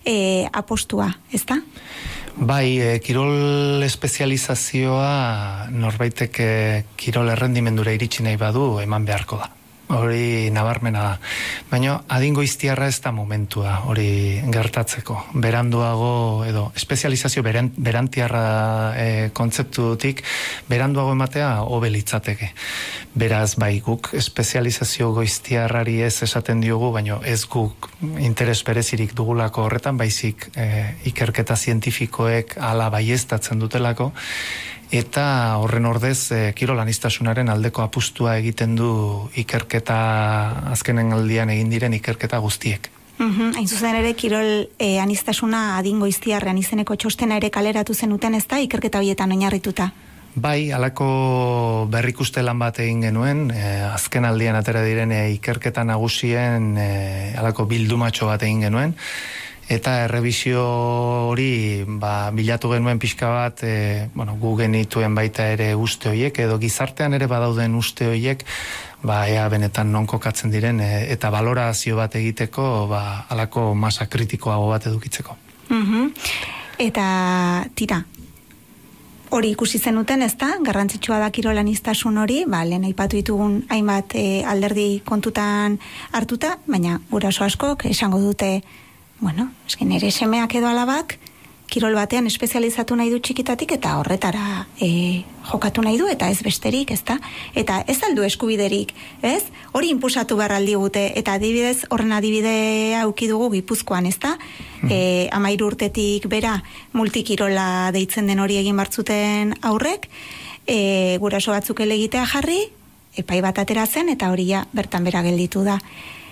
apostua, ezta? Bai, kirol espezializazioa norbaitek kirol errendimendura iritsi nahi badu eman beharko da. Hori nabarmena da. Baina adingoiztiarra ez da momentua hori gertatzeko. Beranduago edo espezializazio berantiarra kontzeptutik beranduago ematea hobe litzateke. Beraz, bai, guk espezializazio goiztiarrari ez esaten diogu, baina ez guk interes berezirik dugulako horretan, baizik ikerketa zientifikoek hala baieztatzen dutelako, eta horren ordez kirol aniztasunaren aldeko apustua egiten du ikerketa, azkenen aldian egin diren ikerketa guztiek. Hain zuzen ere, kirol aniztasuna adingoiztiarrean izeneko txostena ere kaleratu zenuten, ez da, ikerketa horietan oinarrituta? Bai, halako berrikuste lan bat egin genuen, azken aldian atera diren ikerketa nagusien halako bildumatxo bat egin genuen, eta errebisio hori bilatu genuen pixka bat, gu genituen baita ere uste horiek, edo gizartean ere badauden uste horiek, ea benetan non kokatzen diren, eta balorazio bat egiteko, halako masa kritikoago bat edukitzeko. Eta, tira, hori ikusi zenuten, ez da? Garrantzitsua da kirol aniztasun hori, lehen aipatu ditugun hainbat alderdi kontutan hartuta, baina guraso askok esango dute, esken ere semeak edo alabak, kirol batean espezializatu nahi du txikitatik eta horretara jokatu nahi du eta ez besterik, ezta? Eta ez aldu eskubiderik, ez? Hori inpusatu behar aldigute, eta adibidez, horren adibidea auki dugu Gipuzkoan, ezta? 13 urtetik bera multikirola deitzen den hori egin bartzuten aurrek, guraso batzuk elegitea jarri, epai bat atera zen, eta hori bertan bera gelditu da.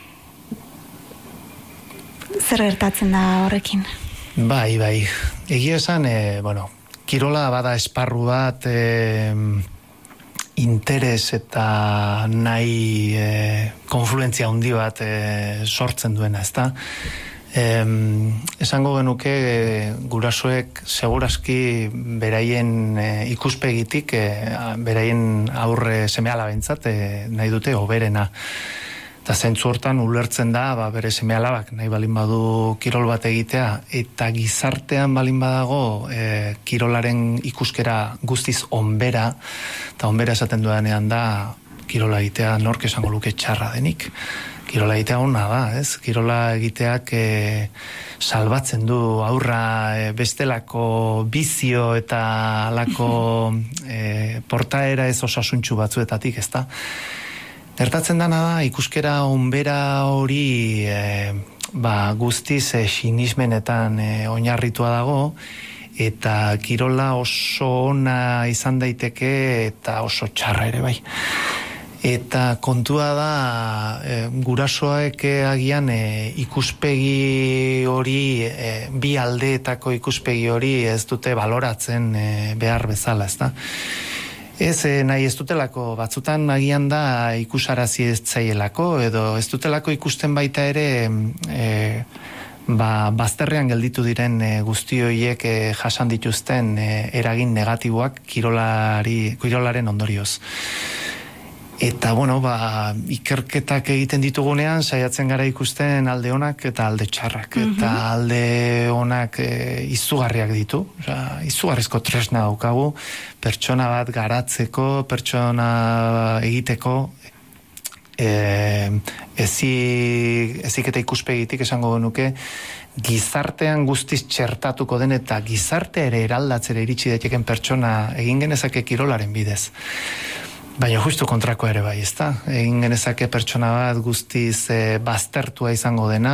Zer gertatzen da horrekin? Bai. Egia esan, kirola bada esparru bat interes eta nahi konfluentzia handi bat sortzen duena, ezta? Esango genuke gurasoek segurazki beraien ikuspegitik, beraien aurre seme-alabentzat nahi dute hoberena. Eta zentzu hortan ulertzen da, bere seme-alabak nahi balin badu kirol bat egitea, eta gizartean balin badago kirolaren ikuskera guztiz onbera, eta onbera esaten dudanean da kirola egitea nork esango luke txarra denik. Kirola egitea ona da, ez? Kirola egiteak salbatzen du aurra bestelako bizio eta alako portaera ez osasuntxu batzuetatik, ez da? Gertatzen dana da, ikuskera onbera hori guztiz sinismenetan oinarritua dago, eta kirola oso ona izan daiteke eta oso txarra ere bai. Eta kontua da, gurasoek agian ikuspegi hori, bi aldeetako ikuspegi hori ez dute baloratzen behar bezala, ez da? Ez nahi ez dutelako, batzutan agian da ikusarazi ez zaielako, edo ez dutelako ikusten baita ere bazterrean gelditu diren guzti horiek jasan dituzten eragin negatiboak kirolaren ondorioz. Eta, ikerketak egiten ditugunean, saiatzen gara ikusten alde onak eta alde txarrak. Eta alde onak izugarriak ditu. Izugarrizko tresna daukagu, pertsona bat garatzeko, pertsona egiteko, ezik eta ikuspegitik esango genuke, gizartean guztiz txertatuko den eta gizarte ere eraldatzera iritsi daiteken pertsona egin genezake kirolaren bidez. Baina justu kontrako ere bai, ezta? Egin genezake pertsona bat guztiz baztertua izango dena,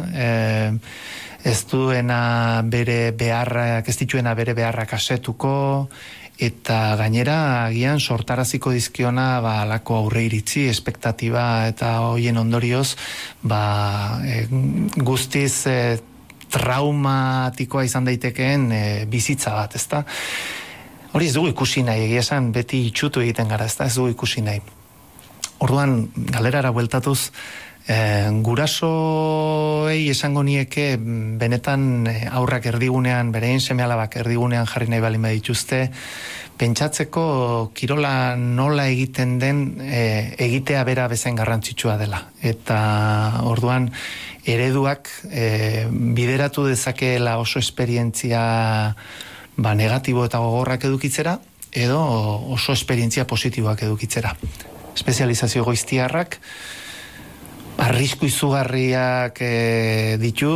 ez dituena bere beharrak asetuko, eta gainera agian sortaraziko dizkiona alako aurre iritzi, espektatiba eta hoien ondorioz guztiz traumatikoa izan daitekeen bizitza bat, ezta? Hori ez dugu ikusi nahi, egia esan beti itxutu egiten gara, ez dugu ikusi nahi. Orduan, galerara bueltatuz, Gurasoei esango nieke benetan aurrak erdigunean, berein seme-alabak erdigunean jarri nahi balin badituzte, pentsatzeko kirola nola egiten den egitea bera bezain garrantzitsua dela. Eta orduan ereduak bideratu dezakeela oso esperientzia negatibo eta gogorrak edukitzera, edo oso esperientzia positiboak edukitzera. Espezializazio goiztiarrak arrisku izugarriak ditu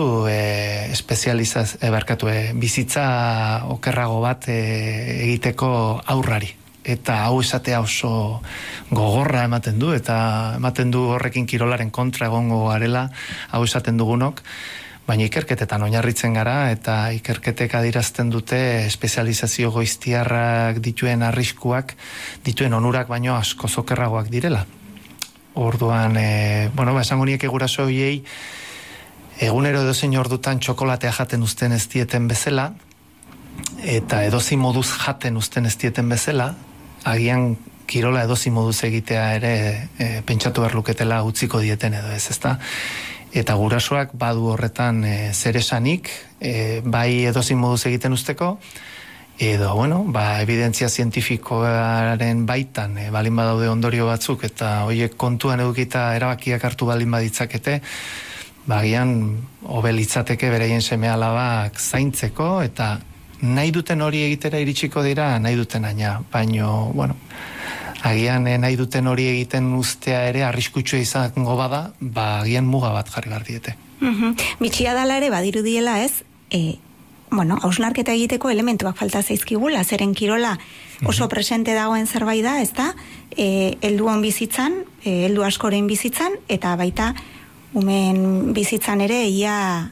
bizitza okerrago bat egiteko aurrari. Eta hau esatea oso gogorra ematen du, eta ematen du horrekin kirolaren kontra egongo garela, hau esaten dugunok, baina ikerketetan oinarritzen gara, eta ikerketek adirazten dute espezializazio goiztiarrak dituen arriskuak, dituen onurak baino asko okerragoak direla. Orduan, esango nieke guraso hoiei egunero edozein ordutan txokolatea jaten uzten ez dieten bezala, eta edozein moduz jaten uzten ez dieten bezala, agian kirola edozein moduz egitea ere pentsatu behar luketela utziko dieten edo ez, ezta? Eta gurasoak badu horretan zer esanik, bai edozein moduz egiten usteko, edo, evidentzia zientifikoaren baitan balin badaude ondorio batzuk, eta horiek kontuan edukita erabakiak hartu balin baditzakete, agian hobe litzateke bereien seme-alabak zaintzeko, eta nahi duten hori egitera iritsiko dira, nahi duten aina, baino, agian nahi duten hori egiten ustea ere arriskutsua izango bada, agian muga bat jarri behar diete. Bitxia dala ere badirudiela ez, hausnarketa egiteko elementuak falta zaizkigula, zeren kirola oso presente dagoen zerbait da, ezta? Helduon bizitzan, heldu askoren bizitzan, eta baita umen bizitzan ere ia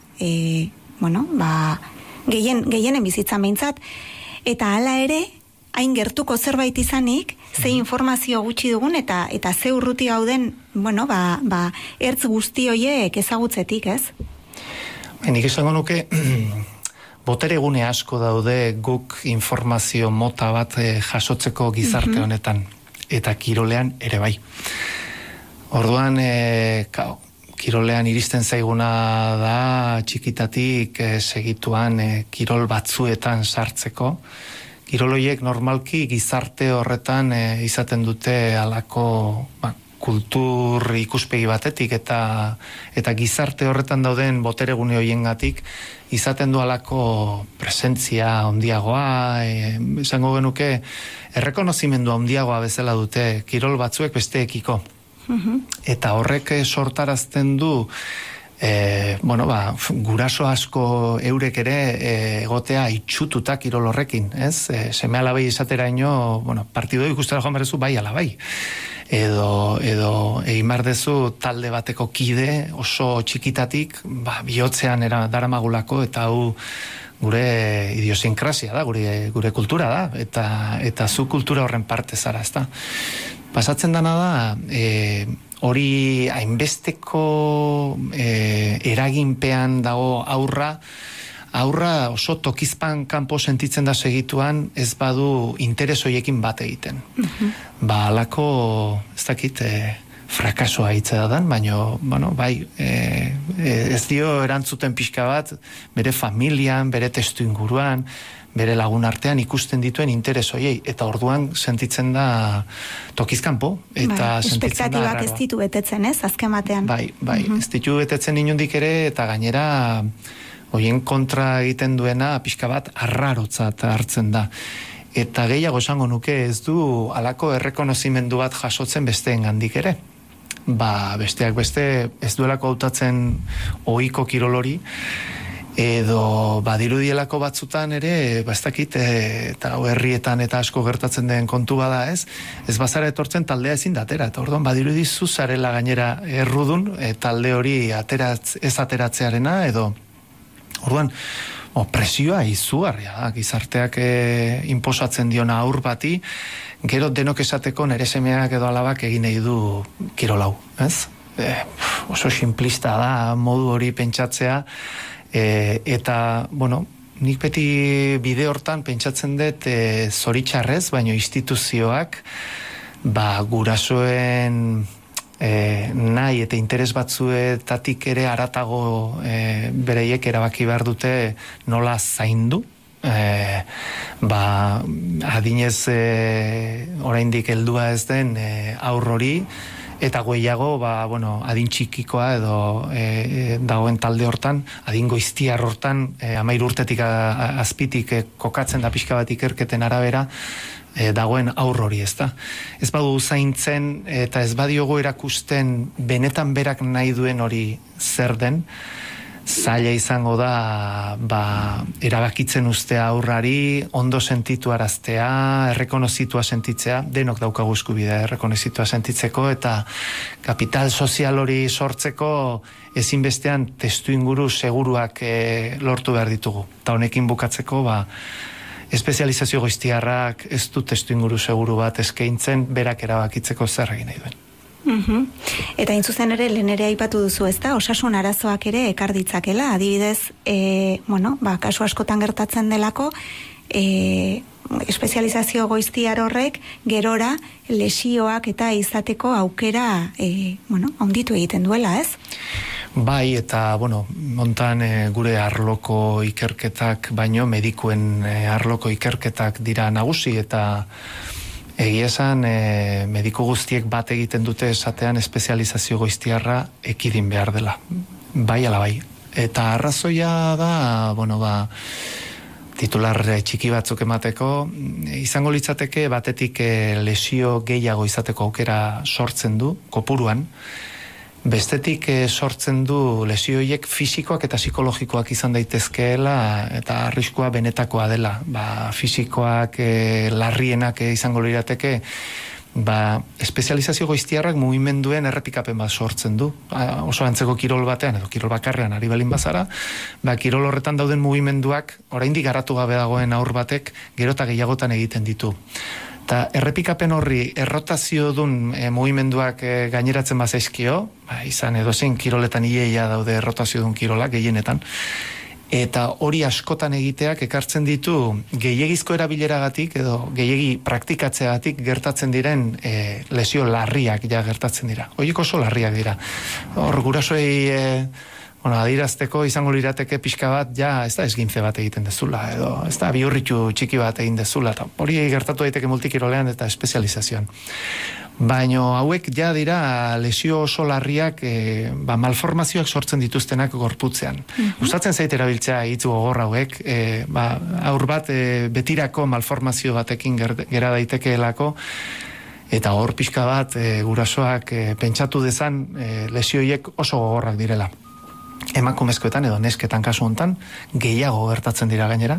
gehienen bizitzan behintzat, eta hala ere hain gertuko zerbait izanik, ze informazio gutxi dugun eta ze urruti gauden, ertz guzti hoiek ezagutzetik, ez? Nik esango nuke botere gune asko daude guk informazio mota bat jasotzeko gizarte honetan, eta kirolean ere bai. Orduan, kirolean iristen zaiguna da txikitatik segituan kirol batzuetan sartzeko. Kiroloiek normalki gizarte horretan izaten dute halako kultur ikuspegi batetik eta gizarte horretan dauden botere gune hoiengatik izaten du halako presentzia handiagoa, esango genuke errekonozimendu handiagoa bezala dute kirol batzuek besteekiko. Eta horrek sortarazten du guraso asko eurek ere egotea itxututa kirol horrekin, ez? Seme-alabei esateraino, partido ikustera joan berezu bai ala bai. Edo egin behar dezu talde bateko kide oso txikitatik, bihotzean daramagulako, eta hau gure idiosinkrasia da, gure kultura da, eta zu kultura horren parte zara, ezta? Pasatzen dana da, hori hainbesteko eraginpean dago aurra oso tokizpan kanpo sentitzen da segituan, ez badu interes horiekin bat egiten. Halako, ez dakit, frakasoa hitza da, baina, ez dio erantzuten pixka bat, bere familian, bere testu inguruan, bere lagun artean ikusten dituen interes hoiei, eta orduan sentitzen da tokizkanpo, eta sentitzen da espektatibak ez ditu betetzen, ez, azken batean. Ez ditu betetzen inondik ere, eta gainera hoien kontra egiten duena pixka bat arrarotzat hartzen da. Eta gehiago esango nuke ez du halako errekonozimendu bat jasotzen besteengandik ere. Besteak beste ez duelako hautatzen ohiko kirolori, edo badirudielako batzutan ere, ez dakit, eta herrietan eta asko gertatzen den kontu bada ez bazara etortzen taldea ezin datera, eta orduan badirudi zuzarela gainera errudun, talde hori ez ateratzearena, edo orduan, presioa izugarria da, gizarteak inposatzen diona aur bati, gero denok esateko nere semeak edo alabak egin nahi du kirolau, ez? Oso simplista da modu hori pentsatzea, eta, nik beti bide hortan pentsatzen dut zoritxarrez, baino instituzioak, gurasoen nahi eta interes batzuetatik ere haratago bereiek erabaki behar dute nola zaindu, adinez oraindik heldua ez den aurrori, eta gehiago adin txikikoa edo dagoen talde hortan, adin goiztiar hortan, 13 urtetik azpitik kokatzen da pixka bat ikerketen arabera, dagoen aurrori, ez da. Ez badu zaintzen eta ez badiogo erakusten benetan berak nahi duen hori zer den, zaila izango da erabakitzen ustea aurrari, ondo sentitu araztea, errekonozitua sentitzea, denok daukagu eskubidea errekonozitua sentitzeko, eta kapital sozial hori sortzeko ezinbestean testu inguru seguruak lortu behar ditugu. Eta honekin bukatzeko, espezializazio goiztiarrak ez du testu inguru seguru bat eskaintzen, berak erabakitzeko zer egin nahi duen. Eta intzuzen ere, lehen ere aipatu duzu, ez da, osasun arazoak ere ekar ditzakela, adibidez, kasu askotan gertatzen delako, espezializazio goiztiar horrek gerora lesioak eta izateko aukera onditu egiten duela, ez? Bai, eta, montan gure arloko ikerketak, baino medikuen arloko ikerketak dira nagusi, eta egia esan, mediku guztiek bat egiten dute esatean espezializazio goiztiarra ekidin behar dela. Bai ala bai. Eta arrazoia da, titular txiki batzuk emateko, izango litzateke batetik lesio gehiago izateko aukera sortzen du, kopuruan, bestetik sortzen du lesioiek fisikoak eta psikologikoak izan daitezkeela, eta arriskua benetakoa dela. Fisikoak larrienak izango lirateke, espezializazio goiztiarrak mugimenduen errepikapen bat sortzen du. Oso antzeko kirol batean, edo kirol bakarrean ari balin bazara, kirol horretan dauden mugimenduak, oraindik garatu gabe dagoen aur batek, gero eta gehiagotan egiten ditu. Eta errepikapen horri errotazio dun mugimenduak gaineratzen bazaizkio, izan edozein kiroletan iaia daude errotazio dun kirolak gehienetan, eta hori askotan egiteak ekartzen ditu gehiegizko erabileragatik edo gehiegi praktikatzeagatik gertatzen diren lesio larriak gertatzen dira. Horiek oso larriak dira. Hor gurasoei adirazteko izango lirateke pixka bat, ez da esgintze bat egiten dezula, edo ez da bihurritu txiki bat egin dezula, eta hori gertatu daiteke multikirolean eta espezializazioan. Baina hauek dira lesio oso larriak malformazioak sortzen dituztenak gorputzean. Gustatzen zait erabiltzea hitz gogor hauek, aur bat betirako malformazio batekin gera daitekeelako, eta hor pixka bat gurasoak pentsatu dezan lesioiek oso gogorrak direla. Emakumezkoetan edo nesketan kasu hontan gehiago gertatzen dira gainera,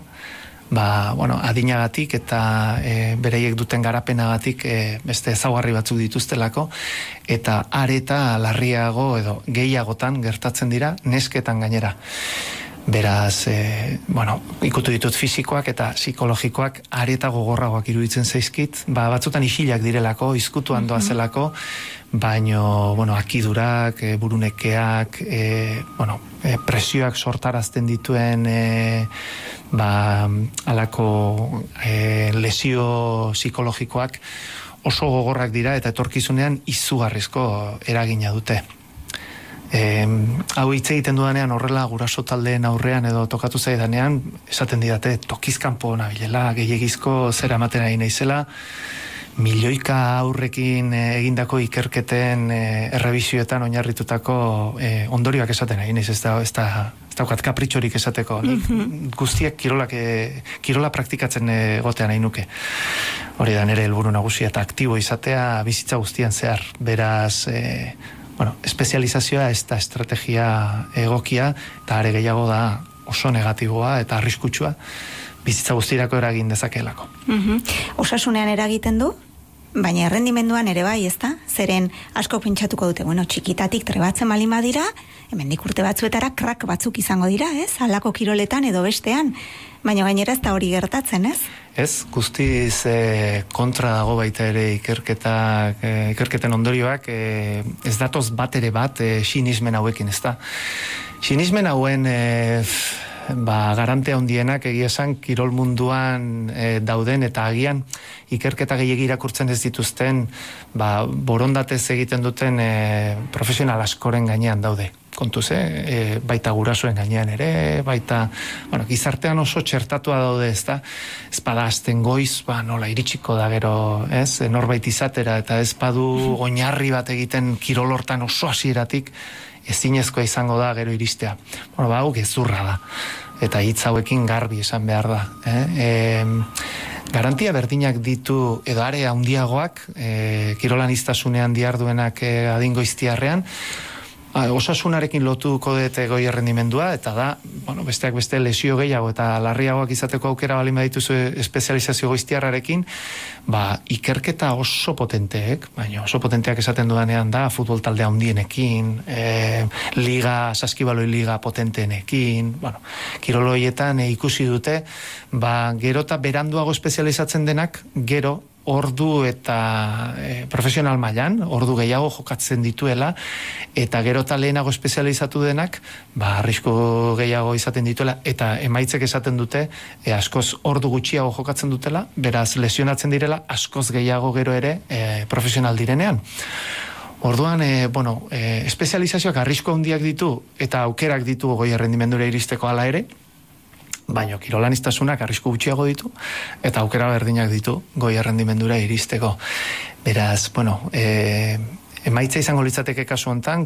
adinagatik eta bereiek duten garapenagatik beste ezaugarri batzuk dituztelako, eta areta larriago edo gehiagotan gertatzen dira nesketan gainera. Beraz, ikutu ditut fisikoak eta psikologikoak areta gogorragoak iruditzen zaizkit, batzutan isilak direlako, izkutuan doazelako, baino, akidurak, burunekeak, presioak sortarazten dituen alako lesio psikologikoak oso gogorrak dira eta etorkizunean izugarrizko eragina dute. Hau hitz egiten dudanean horrela guraso taldeen aurrean edo tokatu zaidanean, esaten didate tokizkanpo nabilela, gehiagizko zera ematen ari naizela, milioika aurrekin egindako ikerketen errebisioetan oinarritutako ondorioak esaten ari naiz, ez daukat kapritxorik esateko. Guztiek kirola praktikatzen egotean nahi nuke. Hori da nire helburu nagusia eta aktibo izatea bizitza guztian zehar. Beraz, espezializazioa ez da estrategia egokia, eta are gehiago da oso negatiboa eta arriskutsua bizitza guztirako eragin dezakeelako. Osasunean eragiten du, baina errendimenduan ere bai, ez da? Zeren asko pentsatuko dute, txikitatik trebatzen balin badira, hemendik urte batzuetara krak batzuk izango dira, ez? Halako kiroletan edo bestean, baina gainera ez da hori gertatzen, ez? Ez, guztiz kontra dago baita ere ikerketen ondorioak, ez datoz bat ere bat sinismen hauekin, ez da? Sinismen hauen garante handienak egia esan kirol munduan dauden eta agian ikerketa gehiegi irakurtzen ez dituzten borondatez egiten duten profesional askoren gainean daude. Kontuz, baita gurasoen gainean ere, baita, gizartean oso txertatua daude, ezta? Ez bada azten goiz, nola iritsiko da gero, ez? Norbait izatera, eta ez badu oinarri bat egiten kirol hortan oso hasieratik, ezinezkoa izango da gero iristea. Hau gezurra da, eta hitz hauekin garbi esan behar da. Garantia berdinak ditu, edo are handiagoak, kirolaniztasunean diarduenak adingoiztiarrean, osasunarekin lotuko dute goi errendimendua, eta da, besteak beste lesio gehiago eta larriagoak izateko aukera balin badituzu espezializazio goiztiarrarekin, ikerketa oso potenteek, baina oso potenteak esaten dudanean da, futbol taldea handienekin, saskibaloi liga potenteenekin, kiroloietan ikusi dute, gero eta beranduago espezializatzen denak, gero, ordu eta profesional mailan, ordu gehiago jokatzen dituela, eta gero eta lehenago espezializatu denak, arrisku gehiago izaten dituela, eta emaitzek esaten dute, askoz ordu gutxiago jokatzen dutela, beraz lesionatzen direla, askoz gehiago gero ere profesional direnean. Orduan, espezializazioak arrisku handiak ditu, eta aukerak ditu goi errendimendura iristeko hala ere, baina kirolaniztasunak arrisku gutxiago ditu, eta aukera berdinak ditu goi errendimendura iristeko. Beraz, emaitza izango litzateke kasu hontan,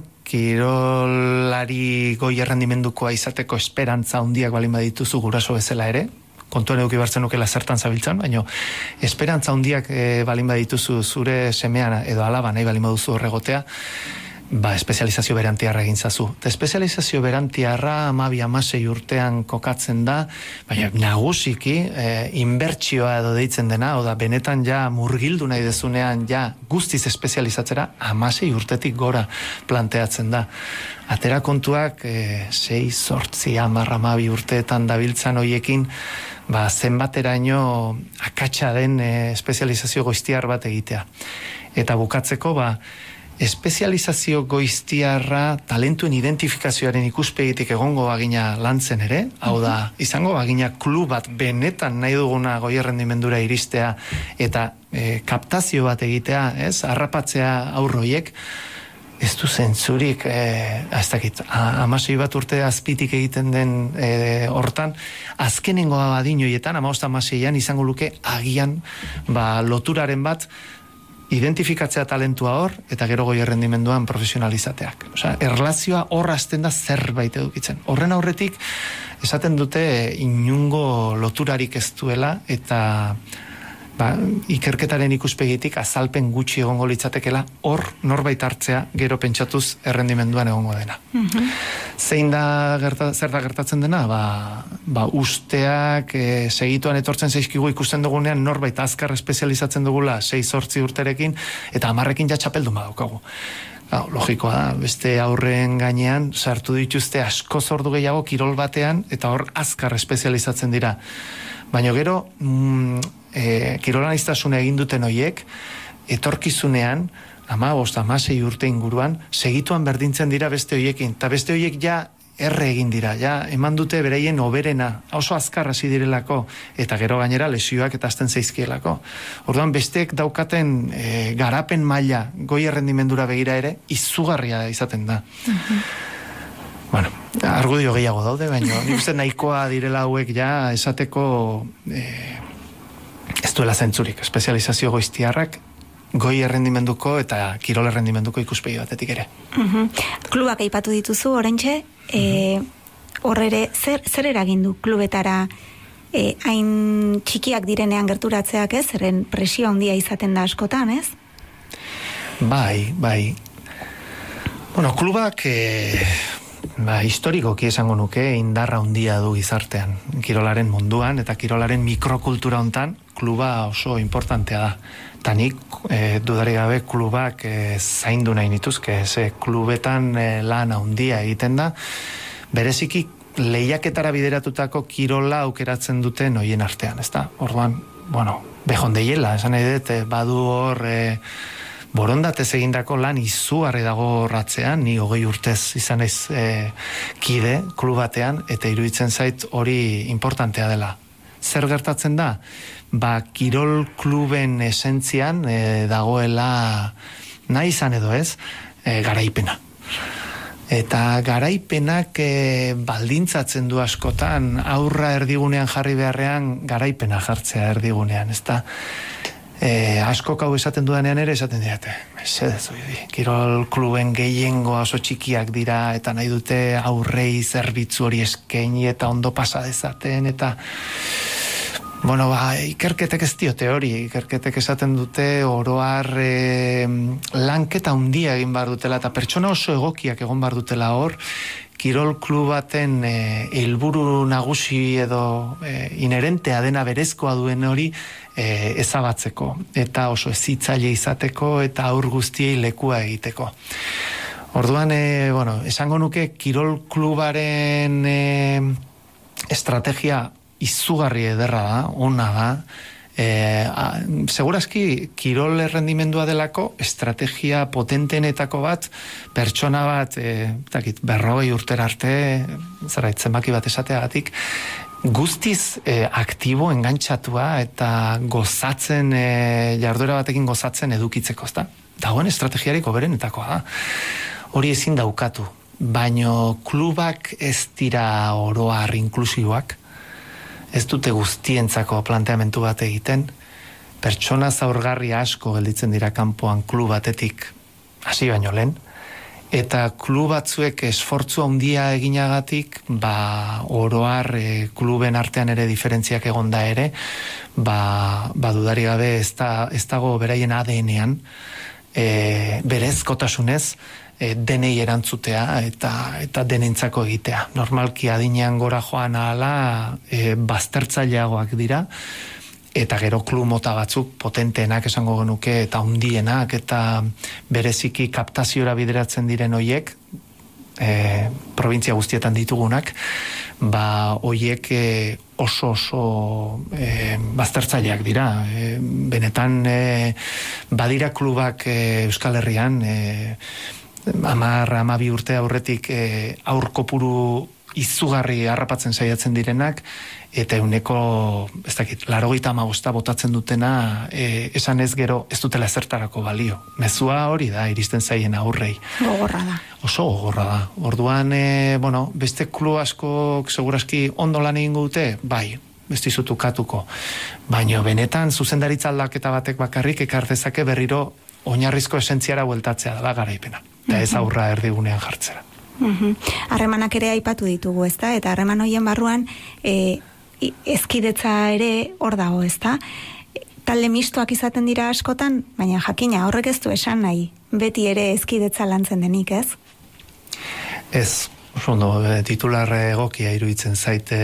kirolari goi errendimendukoa izateko esperantza handiak balin badituzu guraso bezala ere, kontuan eduki bartzen nukela zertan zabiltzan, baina esperantza handiak balin badituzu zure semean edo alaba nahi balin baduzu horregotea, espezializazio berantiarra egin zazu. Espezializazio berantiarra 12-16 urtean kokatzen da, baina nagusiki inbertsioa edo deitzen dena, oda benetan ja murgildu nahi dezunean ja guztiz espezializatzera 16 urtetik gora planteatzen da. Atera kontuak 6, 8, 10, 12 urteetan dabiltzan hoiekin, zenbateraino akatsa den espezializazio goiztiar bat egitea. Eta bukatzeko, espezializazio goiztiarra talentuen identifikazioaren ikuspegitik egongo bagina lantzen ere, hau da, izango bagina klub bat benetan nahi duguna goi errendimendura iristea eta kaptazio bat egitea, harrapatzea aurroiek, ez du zentzurik, ez dakit, 16 bat urte azpitik egiten den hortan, azkenengo badinoietan, 15-16an izango luke agian loturaren bat, identifikatzea talentua hor, eta gero goi errendimenduan profesionalizateak. Erlazioa hor hasten da zerbait edukitzen. Horren aurretik, esaten dute inungo loturarik ez duela, eta ikerketaren ikuspegitik azalpen gutxi egongo litzatekela hor norbait hartzea gero pentsatuz errendimenduan egongo dena. Zein da zer da gertatzen dena? Usteak segituan etortzen zaizkigu ikusten dugunean norbait azkar espezializatzen dugula 6-8 urterekin eta 10ekin ja txapeldun badaukagu. Logikoa da, beste aurren gainean sartu dituzte askoz ordu gehiago kirol batean eta hor azkar espezializatzen dira. Baina gero kirolaniztasuna egin duten hoiek, etorkizunean, 15-16 urte inguruan, segituan berdintzen dira beste hoiekin, eta beste hoiek ja erre egin dira, ja eman dute bereien oberena, oso azkar hasi direlako, eta gero gainera lesioak eta azten zaizkielako. Orduan besteek daukaten garapen maila goi errendimendura begira ere, izugarria izaten da. Argudio gehiago daude, baina nik uste nahikoa direla hauek ja esateko ez duela zentzurik, espezializazio goiztiarrak goi errendimenduko eta kirol errendimenduko ikuspegi batetik ere. Klubak aipatu dituzu, oraintxe, horre zer eragindu klubetara hain txikiak direnean gerturatzeak, zeren presio handia izaten da askotan, ez? Bai. Klubak historikoki esango nuke indarra handia du gizartean, kirolaren munduan eta kirolaren mikrokultura hontan kluba oso importantea da. Eta nik dudari gabe klubak zaindu nahi nituzke, klubetan lan handia egiten da, bereziki lehiaketara bideratutako kirola aukeratzen duten hoien artean, ezta? Orduan, behondeiela, esan nahi dut, badu hor borondatez egindako lan izugarri dago ratzean, ni 20 urtez izan naiz kide klub batean, eta iruditzen zait hori importantea dela. Zer gertatzen da? Kirol kluben esentzian dagoela nahi izan edo ez, garaipena. Eta garaipenak baldintzatzen du askotan, aurra erdigunean jarri beharrean, garaipena jartzea erdigunean, ezta? Askok hau esaten dudanean ere esaten diate, kirol kluben gehiengo oso txikiak dira, eta nahi dute aurrei zerbitzu hori eskaini eta ondo pasa dezaten, eta bueno, ikerketek ez diote hori, ikerketek esaten dute oroar lanketa handia egin behar dutela, eta pertsona oso egokiak egon behar dutela hor, kirol klub baten helburu nagusi edo inherentea dena berezkoa duen hori ezabatzeko, eta oso ezitzaile izateko, eta aur guztiei lekua egiteko. Orduan, esango nuke kirol klubaren estrategia izugarri ederra da, ona da, segurazki kirol errendimendua delako estrategia potentenetako bat, pertsona bat, 40 urtera arte, zenbaki bat esateagatik, guztiz aktibo, engantxatua eta gozatzen, jarduera batekin gozatzen edukitzeko, ezta? Dagoen estrategiarik hoberenetakoa da. Hori ezin daukatu, baino klubak ez dira oroar inklusiboak, ez dute guztientzako planteamentu bat egiten, pertsona zaurgarri asko gelditzen dira kanpoan klub batetik hasi baino lehen, eta klub batzuek esfortzu handia eginagatik, oroar kluben artean ere diferentziak egonda ere, dudari gabe ez dago beraien ADN-ean, berezkotasunez, denei erantzutea eta denentzako egitea. Normalki adinean gora joan ahala baztertzaileagoak dira, eta gero klub mota batzuk potenteenak esango genuke eta hundienak eta bereziki kaptaziora bideratzen diren hoiek, provintzia guztietan ditugunak, hoiek oso baztertzaileak dira. Benetan badira klubak Euskal Herrian 10-12 urte aurretik aur kopuru izugarri harrapatzen saiatzen direnak, eta 85 botatzen dutena, esan ez gero ez dutela ezertarako balio. Mezua hori da, iristen zaien aurrei. Gogorra da. Oso gogorra da. Orduan, beste klub asko segurazki ondo lan egingo dute, bai, ez dizut ukatuko. Baina benetan zuzendaritza aldaketa batek bakarrik ekar dezake berriro oinarrizko esentziara bueltatzea da garaipena. Eta ez aurra erdigunean jartzera. Harremanak ere aipatu ditugu, ezta? Eta harreman horien barruan ezkidetza ere hor dago, ezta? Talde mistoak izaten dira askotan, baina jakina horrek ez du esan nahi, beti ere ezkidetza lantzen denik, ez? Ez, titular egokia iruditzen zaite,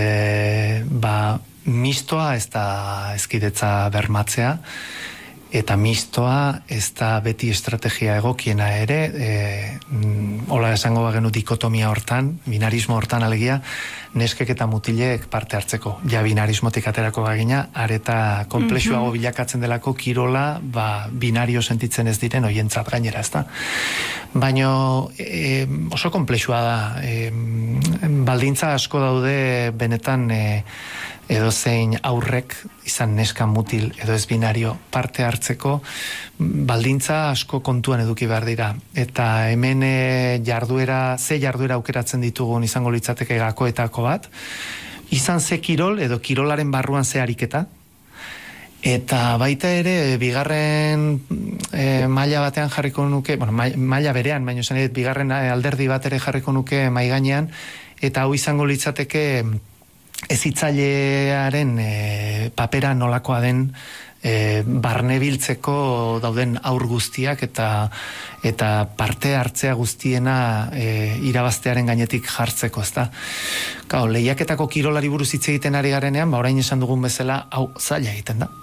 mistoa ez da ezkidetza bermatzea, eta mistoa ez da beti estrategia egokiena ere, hola esango bagenu dikotomia hortan, binarismo hortan alegia, neskek eta mutilek parte hartzeko. Ja binarismotik aterako bagina, areta komplexuago bilakatzen delako kirola, binario sentitzen ez diren hoientzat gainera, ezta? Baina oso komplexua da, baldintza asko daude benetan edozein aurrek, izan neska mutil edo ez binario parte hartzeko, baldintza asko kontuan eduki behar dira. Eta hemen ze jarduera aukeratzen ditugun izango litzateke gakoetako bat, izan ze kirol edo kirolaren barruan ze ariketa, eta baita ere bigarren maila batean jarriko nuke, maila berean, baina esan edut bigarren alderdi bat ere jarriko nuke mai gainean, eta hau izango litzateke ezitzailearen papera nolakoa den barnebiltzeko dauden aur guztiak eta parte hartzea guztiena irabaztearen gainetik jartzeko, ezta? Lehiaketako kirolari buruz hitz egiten ari garenean, orain esan dugun bezala, hau zaila egiten da.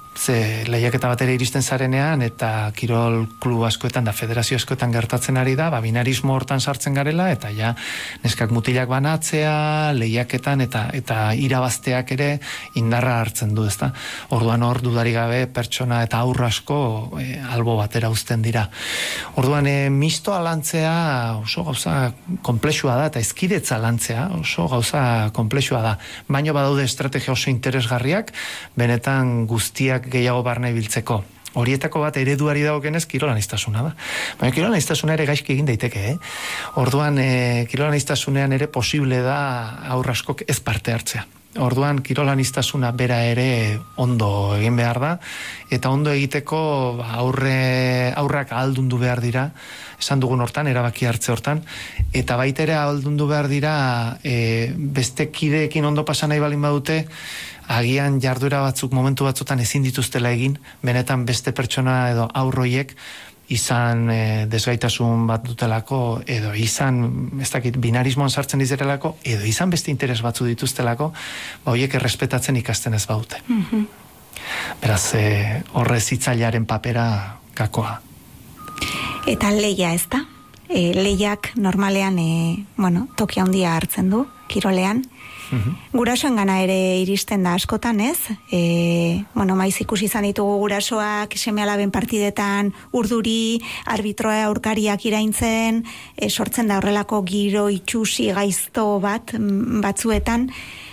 ze lehiaketa batera iristen zarenean eta kirol klub askoetan da federazio askoetan gertatzen ari da, binarismo hortan sartzen garela eta ja neskak mutilak banatzea, lehiaketan eta irabazteak ere indarra hartzen du, ezta? Orduan hor dudari gabe pertsona eta aurra asko albo batera uzten dira. Orduan mistoa lantzea oso gauza konplexua da eta ezkidetza lantzea oso gauza konplexua da. Baino badaude estrategia oso interesgarriak benetan guztiak gehiago barne biltzeko. Horietako bat ereduari dagokenez kirolaniztasuna da. Baina kirolaniztasuna ere gaizki egin daiteke, Orduan kirolaniztasunean ere posible da aurra askok ez parte hartzea. Orduan kirolaniztasuna bera ere ondo egin behar da eta ondo egiteko aurrak ahaldundu behar dira, esan dugun hortan, erabaki hartze hortan, eta baita ere ahaldundu behar dira beste kideekin ondo pasa nahi balin badute, agian jarduera batzuk momentu batzutan ezin dituztela egin, benetan beste pertsona edo aurroiek izan desgaitasun bat dutelako, edo izan, ez dakit, binarismoan sartzen dizerelako, edo izan beste interes batzu dituztelako, horiek errespetatzen ikasten ez baute. Beraz, horrez hitzailearen papera gakoa. Eta lehia ez da? Lehiak normalean, toki handia hartzen du, kirolean. Gurasoen gana ere iristen da askotan, ez? Maiz ikusi izan ditugu gurasoak seme-alaben partidetan urduri, arbitroa aurkariak iraintzen, sortzen da horrelako giro itxusi gaizto batzuetan.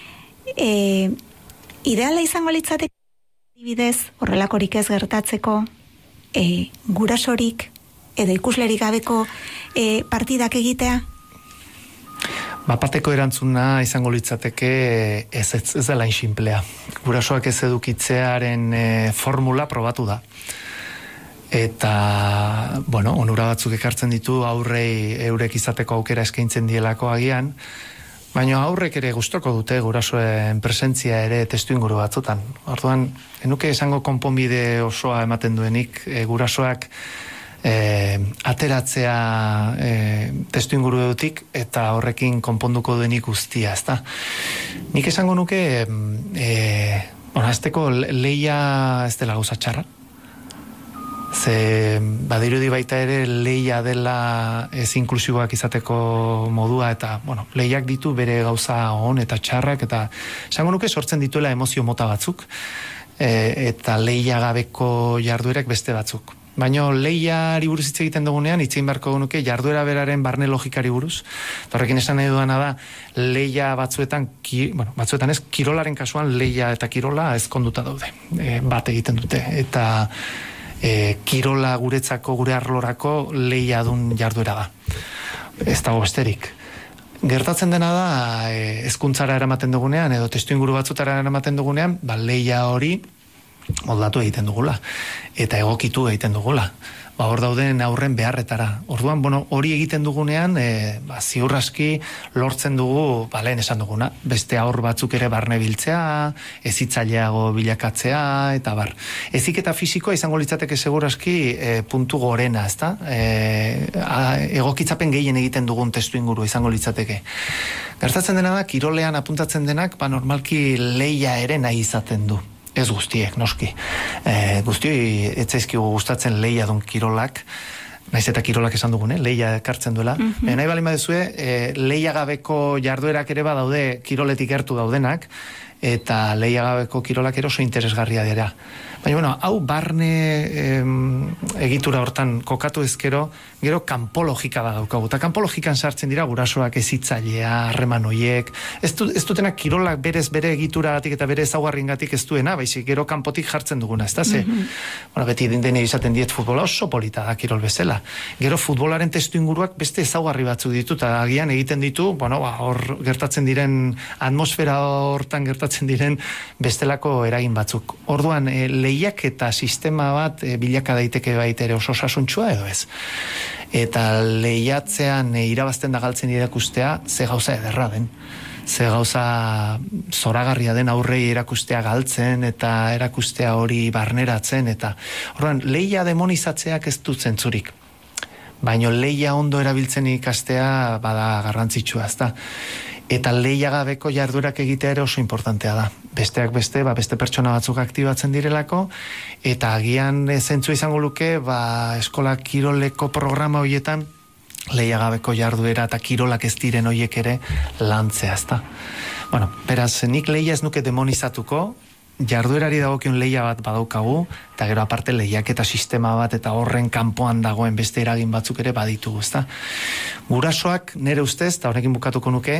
Ideala izango litzatek adibidez horrelakorik ez gertatzeko gurasorik edo ikuslerik gabeko partidak egitea? Bapateko erantzuna izango litzateke ez dela inxinplea. Gurasoak ez edukitzearen formula probatu da. Eta, onura batzuk ekartzen ditu aurrei eurek izateko aukera eskaintzen dielako agian, baina aurrek ere gustoko dute gurasoen presentzia ere testuinguru batzutan. Orduan, enuke esango konponbide osoa ematen duenik gurasoak ateratzea testuinguru edutik eta horrekin konponduko duenik guztia, ezta? Nik esango nuke azteko lehia ez dela gauza txarra. Ze badirudi baita ere lehia dela ez inklusiboak izateko modua eta, lehiak ditu bere gauza on eta txarrak eta esango nuke sortzen dituela emozio mota batzuk eta lehia gabeko jarduerak beste batzuk. Baina lehiari buruz hitz egiten dugunean, hitz egin beharko nuke jarduera beraren barne logikari buruz. Horrekin esan nahi duana da, lehia batzuetan ez, kirolaren kasuan lehia eta kirola ezkonduta daude. Bat egiten dute. Eta kirola guretzako, gure arlorako lehia dun jarduera da. Ez dago besterik. Gertatzen dena da, hezkuntzara eramaten dugunean, edo testuinguru batzutara eramaten dugunean, lehia hori moldatu egiten dugula, eta egokitu egiten dugula. Hor dauden aurren beharretara. Orduan, hori egiten dugunean, ziurraski lortzen dugu, lehen esan duguna, beste aur batzuk ere barne biltzea, ezitzaileago bilakatzea, eta bar. Eziketa fisikoa izango litzateke seguraski puntu gorena, ezta? Egokitzapen gehien egiten dugun testuinguru izango litzateke. Gertatzen dena da, kirolean apuntatzen denak, normalki lehia ere nahi izaten du. Ez guztiek, noski. Guztioi etzaizkigu gustatzen lehia dun kirolak, naiz eta kirolak esan dugun, lehia ekartzen duela. Nahi balin badezue, lehia gabeko jarduerak ere badaude kiroletik gertu daudenak, eta lehia gabeko kirolak ero oso interesgarria dira. Baina, hau barne egitura hortan kokatu ezkero, gero kanpologika da daukagu. Eta kanpologikan sartzen dira gurasoak ezitzailea, harreman hoiek. Ez dutenak kirolak berez bere egituragatik eta bere ezaugarriengatik ez duena, baizik gero kanpotik jartzen duguna, ez da ze? Beti dene izaten diet futbola oso polita da kirol bezala. Gero futbolaren testu inguruak beste ezaugarri batzuk ditu, eta agian egiten ditu, hor gertatzen diren, atmosfera hortan gertatzen diren bestelako eragin batzuk. Orduan, lehiak eta sistema bat bilaka daiteke baita ere oso osasuntsua edo ez. Eta lehiatzean irabazten da galtzen irakustea ze gauza ederra den. Ze gauza zoragarria den aurrei erakustea galtzen eta erakustea hori barneratzen eta orduan lehia demonizatzeak ez dut zentzurik. Baina lehia ondo erabiltzen ikastea bada garrantzitsua, ezta? Eta lehiagabeko jarduerak egitea ere oso importantea da. Besteak beste, beste pertsona batzuk aktibatzen direlako, eta agian zentzu izango luke, eskola kiroleko programa horietan, lehiagabeko jarduera eta kirolak ez diren horiek ere lantzea, ezta. Bueno, beraz, nik lehia ez nuke demonizatuko, jarduerari dagokion lehia bat badaukagu, eta gero aparte lehiak eta sistema bat eta horren kanpoan dagoen beste eragin batzuk ere baditugu, ezta. Gurasoak nire ustez, eta horrekin bukatuko nuke,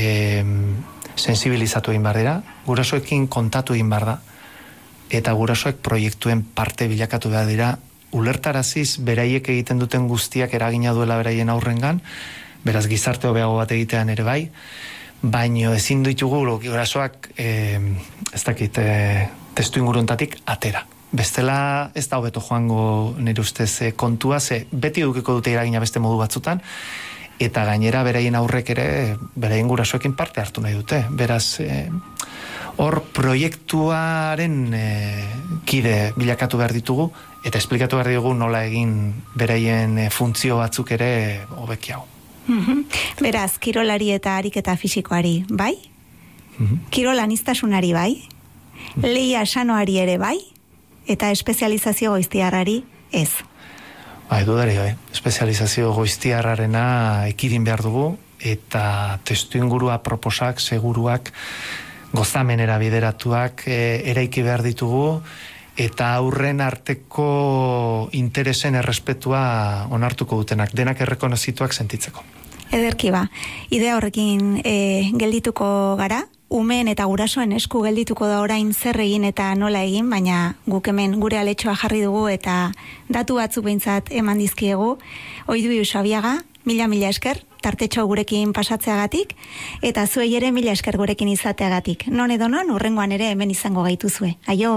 sensibilizatu egin behar dira, gurasoekin kontatu egin behar da, eta gurasoek proiektuen parte bilakatu behar dira, ulertaraziz beraiek egiten duten guztiak eragina duela beraien aurrengan, beraz gizarte hobeago bat egitean ere bai, baino ezin ditugu gurasoak ez dakit testu inguruntatik atera. Bestela ez da hobeto joango nire ustez kontua, ze beti edukiko dute eragina beste modu batzutan, eta gainera beraien aurrek ere beraien gurasoekin parte hartu nahi dute. Beraz, hor proiektuaren kide bilakatu behar ditugu, eta esplikatu behar ditugu nola egin beraien funtzio batzuk ere hobekiago. Beraz, kirolari eta ariketa fisikoari, bai? Kirol aniztasunari, bai? Lehia sanoari ere, bai? Eta espezializazio goiztiarrari, ez? Dudari, espezializazio goiztiarrarena ekidin behar dugu, eta testu ingurua proposak, seguruak, gozamenera bideratuak eraiki behar ditugu, eta aurren arteko interesen errespetua onartuko dutenak, denak errekonozituak sentitzeko. Ederki ba, idea horrekin geldituko gara, umeen eta gurasoen esku geldituko da orain zer egin eta nola egin, baina guk hemen gure aletxoa jarri dugu eta datu batzuk behintzat eman dizkiegu. Oidu Xabiaga, mila esker, tartetxo gurekin pasatzeagatik, eta zuei ere mila esker gurekin izateagatik. Non edo non, urrengoan ere hemen izango gaituzue. Aio!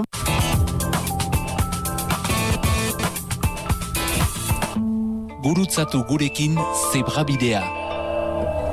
Gurutzatu gurekin Zebrabidea.